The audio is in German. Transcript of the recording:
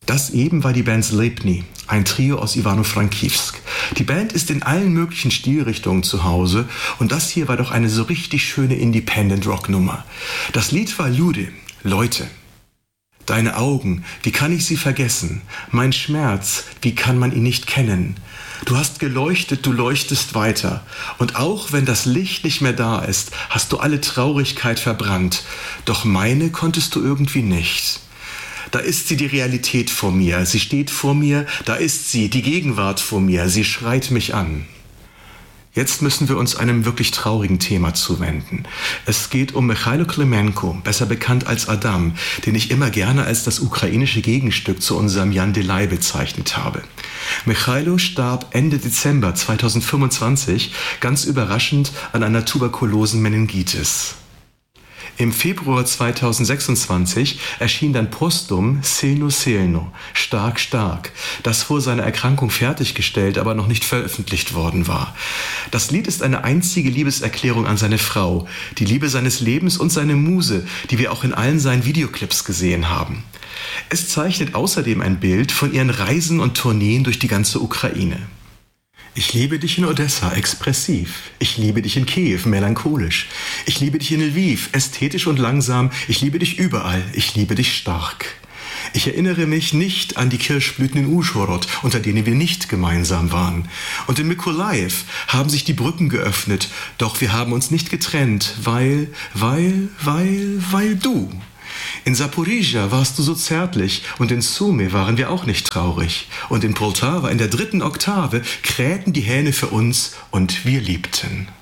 Das eben war die Band Zlebny, ein Trio aus Ivano-Frankivsk. Die Band ist in allen möglichen Stilrichtungen zu Hause und das hier war doch eine so richtig schöne Independent-Rock-Nummer. Das Lied war Lude, Leute. Deine Augen, wie kann ich sie vergessen? Mein Schmerz, wie kann man ihn nicht kennen? Du hast geleuchtet, du leuchtest weiter. Und auch wenn das Licht nicht mehr da ist, hast du alle Traurigkeit verbrannt. Doch meine konntest du irgendwie nicht. Da ist sie, die Realität vor mir. Sie steht vor mir, da ist sie, die Gegenwart vor mir. Sie schreit mich an. Jetzt müssen wir uns einem wirklich traurigen Thema zuwenden. Es geht um Michailo Klemenko, besser bekannt als Adam, den ich immer gerne als das ukrainische Gegenstück zu unserem Jan Delay bezeichnet habe. Michailo starb Ende Dezember 2025 ganz überraschend an einer tuberkulosen Meningitis. Im Februar 2026 erschien dann postum Silno Silno, Stark, Stark, das vor seiner Erkrankung fertiggestellt, aber noch nicht veröffentlicht worden war. Das Lied ist eine einzige Liebeserklärung an seine Frau, die Liebe seines Lebens und seine Muse, die wir auch in allen seinen Videoclips gesehen haben. Es zeichnet außerdem ein Bild von ihren Reisen und Tourneen durch die ganze Ukraine. Ich liebe dich in Odessa, expressiv. Ich liebe dich in Kiew, melancholisch. Ich liebe dich in Lviv, ästhetisch und langsam. Ich liebe dich überall. Ich liebe dich stark. Ich erinnere mich nicht an die Kirschblüten in Uschhorod, unter denen wir nicht gemeinsam waren. Und in Mykolajiw haben sich die Brücken geöffnet, doch wir haben uns nicht getrennt, weil du. In Saporizhia warst du so zärtlich und in Sumy waren wir auch nicht traurig. Und in Poltawa in der 3. Oktave krähten die Hähne für uns und wir liebten.